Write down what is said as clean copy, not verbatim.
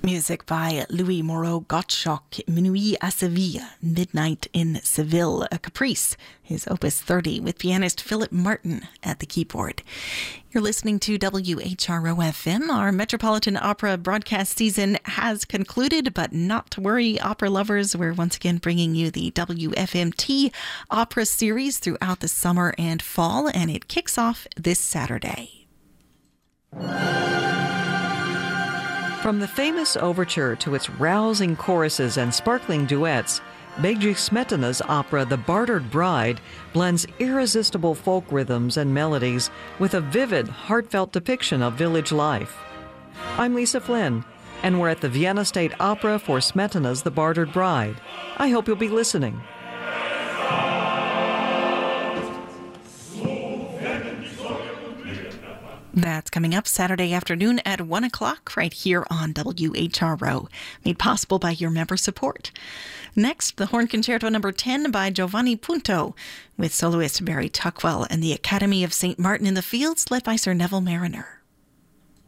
Music by Louis Moreau Gottschalk, Minuit à Seville, Midnight in Seville, a caprice, his opus 30, with pianist Philip Martin at the keyboard. You're listening to WHRO-FM. Our Metropolitan Opera broadcast season has concluded, but not to worry, opera lovers. We're once again bringing you the WFMT opera series throughout the summer and fall, and it kicks off this Saturday. From the famous overture to its rousing choruses and sparkling duets, Bedřich Smetana's opera The Bartered Bride blends irresistible folk rhythms and melodies with a vivid, heartfelt depiction of village life. I'm Lisa Flynn, and we're at the Vienna State Opera for Smetana's The Bartered Bride. I hope you'll be listening. That's coming up Saturday afternoon at 1 o'clock right here on WHRO, made possible by your member support. Next, the Horn Concerto No. 10 by Giovanni Punto, with soloist Barry Tuckwell and the Academy of St. Martin in the Fields, led by Sir Neville Mariner.